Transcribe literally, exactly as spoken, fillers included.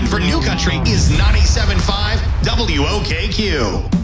for New Country is ninety-seven point five W O K Q.